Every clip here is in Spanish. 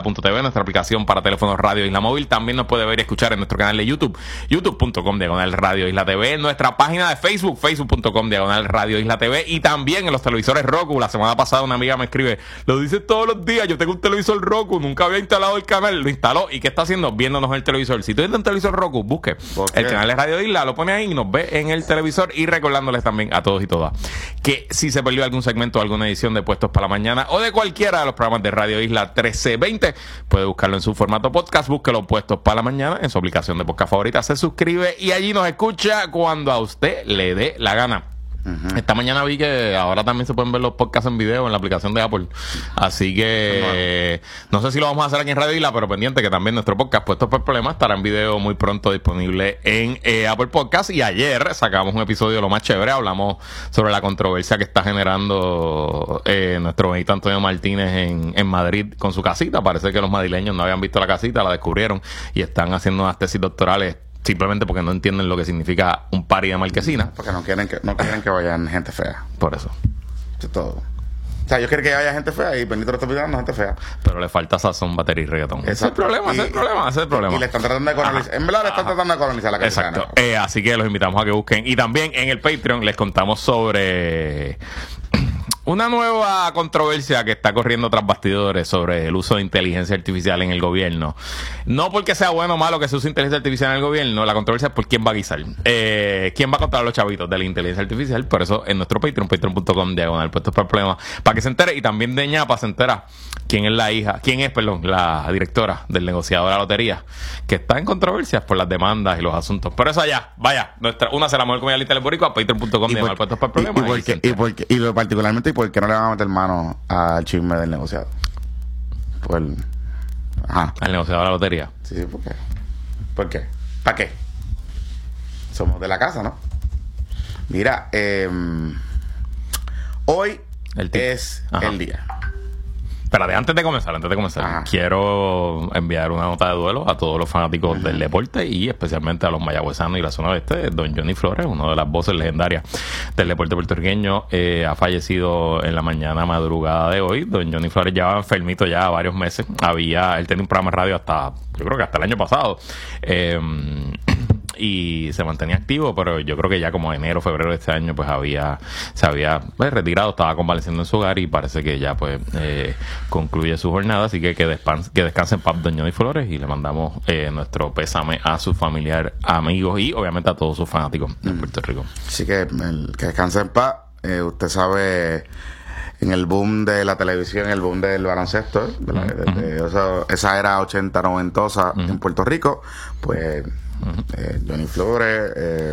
radioisla.tv, nuestra aplicación para teléfonos Radio Isla Móvil. También nos puede ver y escuchar en nuestro canal de YouTube, youtube.com/Radio Isla TV, en nuestra página de Facebook, facebook.com/Radio Isla TV, y también en los televisores Roku. La semana pasada una amiga me escribe, lo dices todos los días, yo tengo un televisor Roku, nunca había instalado el canal, lo instaló, ¿y qué está haciendo? Viéndonos en el televisor. Si tú tienes un televisor Roku, busque el canal de Radio Isla, lo pone ahí y nos ve en el televisor, y recordándoles también a todos y todas que si se perdió algún segmento o alguna edición de Puestos para la Mañana o de cualquiera de los programas de Radio Isla 1320, puede buscarlo en su formato podcast, búsquelo Puestos para la Mañana en su aplicación de podcast favorita, se suscribe y allí nos escucha cuando a usted le dé la gana. Esta mañana vi que ahora también se pueden ver los podcasts en video en la aplicación de Apple. Así que no sé si lo vamos a hacer aquí en Radio Isla, pero pendiente que también nuestro podcast Puestos por Problemas estará en video muy pronto disponible en Apple Podcast. Y ayer sacamos un episodio de lo más chévere. Hablamos sobre la controversia que está generando nuestro Benito Antonio Martínez en Madrid con su casita. Parece que los madrileños no habían visto la casita, la descubrieron y están haciendo unas tesis doctorales simplemente porque no entienden lo que significa un party de marquesina. Porque no quieren que vayan gente fea. Por eso. Eso es todo. O sea, ellos quieren que vaya gente fea y Benito lo está pidiendo gente fea. Pero le falta sazón, batería y reggaetón. Ese es el problema, ese es el problema. Y le están tratando de colonizar. En verdad le están tratando de colonizar la casita. Exacto. Así que los invitamos a que busquen. Y también en el Patreon les contamos sobre una nueva controversia que está corriendo tras bastidores sobre el uso de inteligencia artificial en el gobierno. No porque sea bueno o malo que se use inteligencia artificial en el gobierno, la controversia es por quién va a guisar. ¿Quién va a controlar los chavitos de la inteligencia artificial? Por eso en nuestro Patreon, patreon.com/Puestos para Problemas, para que se entere. Y también de ñapa se entera quién es la directora del negociador de la lotería, que está en controversias por las demandas y los asuntos. Pero eso allá, vaya, una será la mejor comida lista del boricua, patreon.com/Puestos para Problemas. Y lo particularmente, ¿por qué no le van a meter mano al chisme del negociado? Al negociador de la lotería. Sí, ¿por qué? ¿Por qué? ¿Para qué? Somos de la casa, ¿no? Mira, hoy es el día. Espérate, antes de comenzar, quiero enviar una nota de duelo a todos los fanáticos del deporte y especialmente a los mayagüezanos y la zona oeste. Don Johnny Flores, una de las voces legendarias del deporte puertorriqueño, ha fallecido en la madrugada de hoy. Don Johnny Flores llevaba enfermito ya varios meses. Él tenía un programa de radio yo creo que hasta el año pasado. Y se mantenía activo, pero yo creo que ya como enero, febrero de este año pues se había retirado, estaba convaleciendo en su hogar y parece que ya pues concluye su jornada, así que descanse en paz don Johnny Flores y le mandamos nuestro pésame a su familiar, amigos y obviamente a todos sus fanáticos de Puerto Rico. Así que que descanse en paz. Usted sabe, en el boom de la televisión, el boom del baloncesto, esa era 80-90 en Puerto Rico, pues Johnny Flores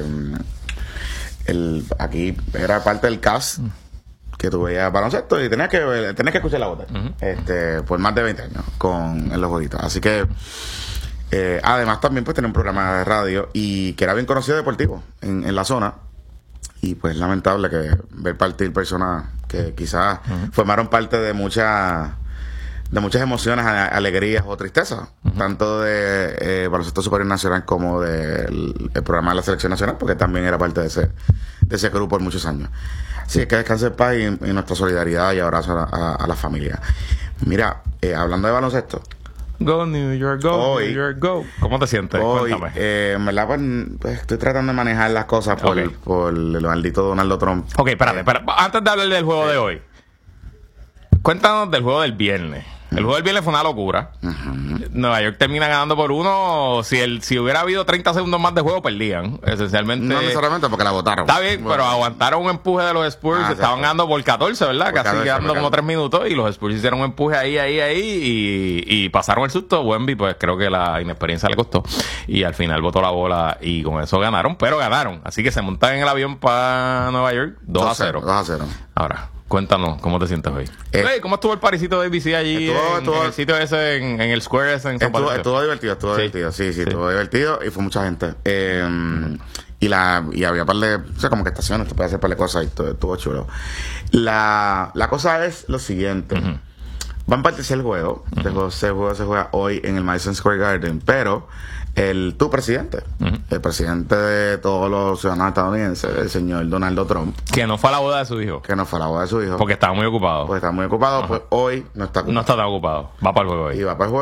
aquí era parte del cast que tú veías baloncesto y tenías que escuchar la voz por más de 20 años en los jueguitos. Así que además también pues tenía un programa de radio y que era bien conocido deportivo en la zona. Y pues lamentable que ver partir personas que quizás formaron parte de muchas emociones, alegrías o tristezas, tanto de baloncesto superior nacional como del programa de la selección nacional, porque también era parte de ese grupo por muchos años. Así que descanse en paz y nuestra solidaridad y abrazo a la familia. Mira, hablando de baloncesto, Go New York, go New York, go. ¿Cómo te sientes? Hoy, cuéntame. En verdad, pues estoy tratando de manejar las cosas por el maldito Donald Trump. Ok, espérate. Antes de hablar del juego de hoy, cuéntanos del juego del viernes. El juego del viernes fue una locura. Nueva York termina ganando por 1. Si hubiera habido 30 segundos más de juego, perdían. Esencialmente. No necesariamente porque la votaron. Está bien, pero aguantaron un empuje de los Spurs. Estaban ganando por 14, ¿verdad? Casi quedando como 3 minutos. Y los Spurs hicieron un empuje ahí. Y pasaron el susto. Wemby, pues creo que la inexperiencia le costó. Y al final botó la bola y con eso ganaron. Pero ganaron. Así que se montan en el avión para Nueva York 2-0. 2-0. Ahora, cuéntanos, ¿cómo te sientes hoy? ¿Cómo estuvo el parisito de ABC allí en el sitio ese, en el Square ese en San Patricio? Estuvo divertido. Sí, estuvo divertido y fue mucha gente. Y había par de, o sea, como que estaciones, te puede hacer par de cosas y todo, estuvo chulo. La cosa es lo siguiente. Va a partirse el juego. Ese juego se juega hoy en el Madison Square Garden, pero tu presidente, el presidente de todos los ciudadanos estadounidenses, el señor Donald Trump, que no fue a la boda de su hijo, porque estaba muy ocupado, pues hoy no está ocupado. No está tan ocupado, va para el juego hoy. Y va para el juego